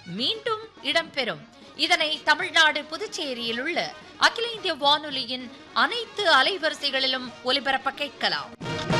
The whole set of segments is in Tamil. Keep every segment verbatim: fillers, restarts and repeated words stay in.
மீண்டும் இடம்பெறும். இதனை தமிழ்நாடு புதுச்சேரியில் உள்ள அகில இந்திய வானொலியின் அனைத்து அலைவரிசைகளிலும் ஒலிபரப்ப கேட்கலாம்.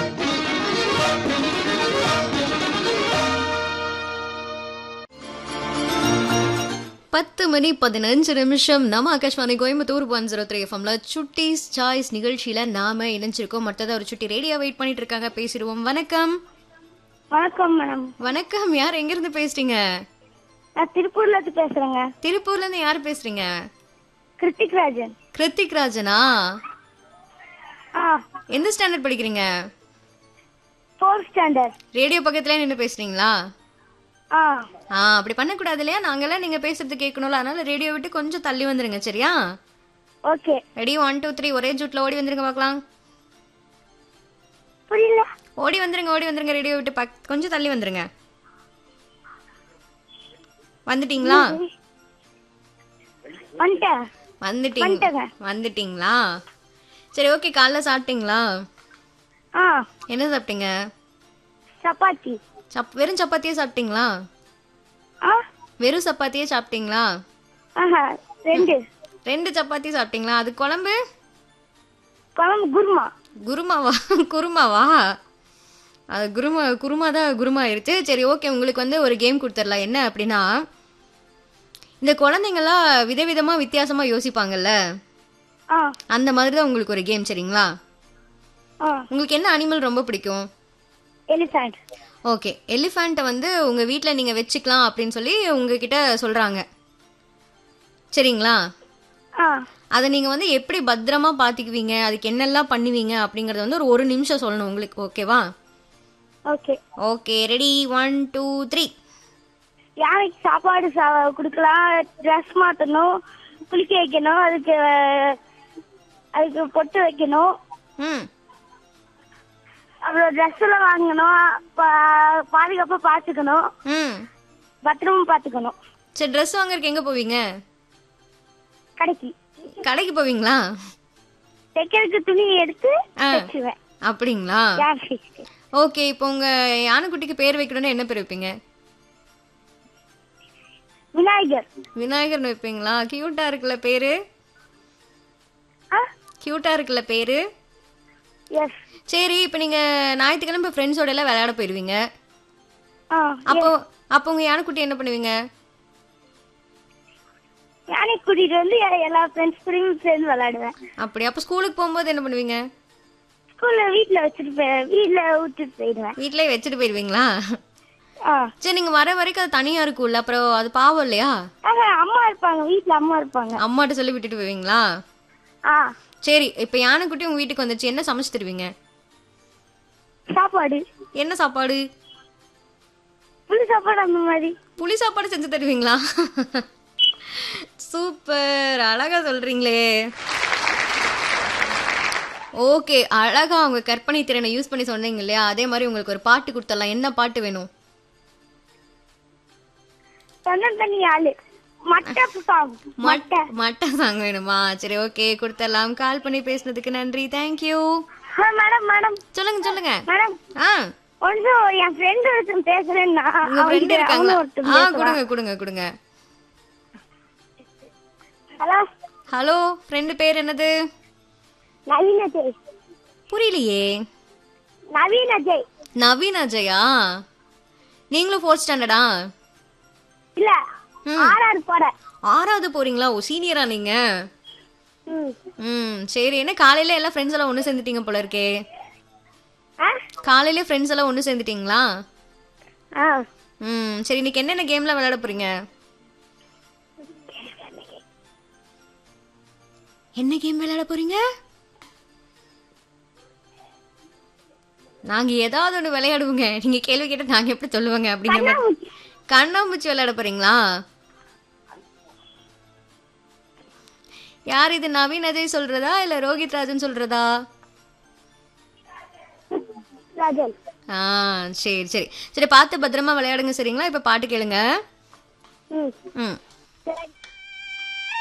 பத்து மணி பதினஞ்சு நிமிஷம் நம்ம Akashvani Coimbatore one zero three எஃப்எம்ல சுட்டிஸ் சாய்ஸ் நிகழ்ச்சியில நாம இணைஞ்சிருக்கோம். மற்றதை ஒரு சுட்டி ரேடியோ வெயிட் பண்ணிட்டு இருக்காங்க, பேசிடுவோம். வணக்கம். வணக்கம் மேடம். வணக்கம். யார் எங்க இருந்து பேசுறீங்க? நான் திருப்பூர்ல இருந்து பேசுறேங்க. திருப்பூர்ல இருந்து யார் பேசுறீங்க? கிருத்திக் ராஜன். கிருத்திக் ராஜனா? ஆ, எந்த ஸ்டாண்டர்ட் படிக்கிறீங்க? Fourth standard. ரேடியோ பக்கத்துல நின்று பேசுறீங்களா? ஆ ஆ அப்படி பண்ணக்கூடாது இல்லையா? நாங்கெல்லாம் நீங்க பேசுறது கேட்கணும்ல, அதனால ரேடியோ விட்டு கொஞ்சம் தள்ளி வந்துருங்க, சரியா? Okay. Ready? One two three ஒரே ஜூட்ல ஓடி வந்துருங்க பார்க்கலாம். புரியல. ஓடி வந்துருங்க, ஓடி வந்துருங்க, ரேடியோ விட்டு பக் கொஞ்சம் தள்ளி வந்துருங்க. வந்துட்டீங்களா? வந்துட்டேன். வந்துட்டீங்க வந்துட்டேங்க. வந்துட்டீங்களா? சரி, ஓகே. காலைல சாப்பிட்டீங்களா? ஆ, என்ன சாப்பிட்டீங்க? சப்பாத்தி. சப் வெறும் சப்பாத்தியே சாப்பிட்டீங்களா? ஆ, வெறும் சப்பாத்தியே சாப்பிட்டீங்களா? ஆஹா, ரெண்டு ரெண்டு சப்பாத்தி சாப்பிட்டீங்களா? அது குழம்பு? குழம்பு குருமா. குருமாவா? குருமாவா? அது குருமா குருமா தான் குருமா ஆயிருச்சு. சரி, ஓகே. உங்களுக்கு வந்து ஒரு கேம் கொடுத்துடலாம். என்ன அப்படின்னா, இந்த குழந்தைங்களாம் விதவிதமா வித்தியாசமா யோசிப்பாங்கல்ல, ஆ அந்த மாதிரி தான் உங்களுக்கு ஒரு கேம், சரிங்களா? ஆ உங்களுக்கு என்ன அனிமல் ரொம்ப பிடிக்கும்? எலிஃபண்ட். ஓகே. எலிஃபண்ட்டை வந்து உங்க வீட்டில் நீங்க வச்சுக்கலாம் அப்படின்னு சொல்லி உங்ககிட்ட சொல்றாங்க, சரிங்களா? ஆ அதை நீங்க வந்து எப்படி பத்திரமா பாத்துக்குவீங்க, அதுக்கு என்னெல்லாம் பண்ணுவீங்க அப்படிங்கறது வந்து ஒரு ஒரு நிமிஷம் சொல்லணும் உங்களுக்கு, ஓகேவா? Okay. Okay, ready? One two three. யானைக்கு சாப்பாடு சா கொடுக்கலாம், ட்ரெஸ் மாற்றணும், குளிக்க வைக்கணும், அதுக்கு அதுக்கு பொட்டு வைக்கணும், ம் அப்புறம் ட்ரெஸ் எல்லாம் வாங்கணும், பா- பாதுகாப்பா பாத்துக்கணும், ம் பத்திரமா பாத்துக்கணும். சரி, ட்ரெஸ் வாங்குறதுக்கு எங்க போவீங்க? கடைக்கு கடைக்கு போவீங்களா? தைக்கிறதுக்கு துணி எடுத்து ஆ. தைச்சுவேன். அப்படிங்களா? யானைக்கு ஓகே. இப்போ உங்க யானைக்குட்டிக்கு பேர் வைக்கணும்னா என்ன பேர் வைப்பீங்க? விநாயகர். விநாயகர்னு வைப்பீங்களா? கியூட்டா இருக்குல்ல பேரு? ஆ கியூட்டா இருக்குல்ல பேரு? எஸ். சரி, இப்போ நீங்க ஞாயிற்றுக்கிழமை ஃப்ரெண்ட்ஸோட எல்லாம் விளையாட போயிடுவீங்க. ஆ அப்போ அப்போ உங்க யானைக்குட்டி என்ன பண்ணுவீங்க? யானை கூட்டிட்டு வந்து எ- எல்லா ஃப்ரெண்ட்ஸ் கூடயும் சேர்ந்து விளையாடுவேன். அப்படி அப்போ ஸ்கூலுக்கு போகும்போது என்ன பண்ணுவீங்க? ஸ்கூல்ல வீட்ல வச்சுட்டு போய் வீட்ல விட்டுட்டு போயிடுவேன். வீட்டிலேயே வச்சுட்டு போயிடுவீங்களா? ஆ சரி, நீங்க வர வரைக்கும் அது தனியா இருக்கும்ல, அப்புறம் அது பாவம் இல்லையா? ஆஹா, அம்மா இருப்பாங்க, வீட்ல அம்மா இருப்பாங்க. அம்மாட்ட சொல்லி விட்டுட்டு போவீங்களா? ஆ சரி, இப்போ யானைக்குட்டி உங்க வீட்டுக்கு வந்துச்சு, என்ன சமைச்சு தருவீங்க? சாப்பாடு, என்ன சாப்பாடு? புளி சாப்பாடு அந்த மாதிரி. புளி சாப்பாடு செஞ்சு தருவீங்களா? சூப்பர், அழகா சொல்றீங்களே. ஓகே, அழகா உங்க கற்பனை திறனை யூஸ் பண்ணி சொன்னீங்க இல்லையா? அதே மாதிரி உங்களுக்கு ஒரு பாட்டு கொடுத்துடலாம். என்ன பாட்டு வேணும்? தொண்டன் தண்ணி ஆளு மட்டை சாங். மட்டை. மட்டை சாங் வேணுமா? சரி, ஓகே, கொடுத்துடலாம். கால் பண்ணி பேசுனதுக்கு நன்றி, தேங்க்யூ. ஆ, மேடம் மேடம் சொல்லுங்க சொல்லுங்க. மேடம் ஆ கொஞ்சம் என் ஃப்ரெண்ட் ஒருத்தன் பேசுறேன்னா உங்க ஃப்ரெண்ட் இருக்காங்களா? ஒருத்தன் ஆ பேசுறான். கொடுங்க கொடுங்க கொடுங்க. ஹலோ, ஹலோ, ஃப்ரெண்டு பேர் என்னது? நவீன அஜய். புரியலையே. நவீன அஜய். நவீன் அஜயா? நீங்களும் ஃபோர்த் ஸ்டாண்டர்டா? இல்ல, ம். ஆறாறு போறேன். ஆறாவது போறீங்களா? ஓ, சீனியரா நீங்க? ம். ம் சரி. என்ன காலையில எல்லாம் ஃப்ரெண்ட்ஸ் எல்லாம் ஒன்று சேர்ந்துட்டீங்க போல இருக்கே. ஆ காலையிலே ஃப்ரெண்ட்ஸ் எல்லாம் ஒன்று சேர்ந்துட்டீங்களா? ஆ ம் சரி. இன்னைக்கு என்னென்ன கேம்லாம் விளையாட போறீங்க? என்ன கேம் விளையாட போறீங்க? நாங்க ஏதாவது ஒன்று விளையாடுவோங்க. நீங்க கேள்வி கேட்டு நாங்க எப்படி சொல்லுவாங்க அப்படிங்கிற மாதிரி. கண்ணாமூச்சி விளையாட போறீங்களா? யார் இது? நவீன் அஜய் சொல்றதா இல்ல ரோஹித் ராஜன் சொல்றதா? ராஜன். ஆ சரி சரி சரி. பார்த்து பத்திரமா விளையாடுங்க, சரிங்களா? இப்ப பாட்டு கேளுங்க. ம் ம் சரி.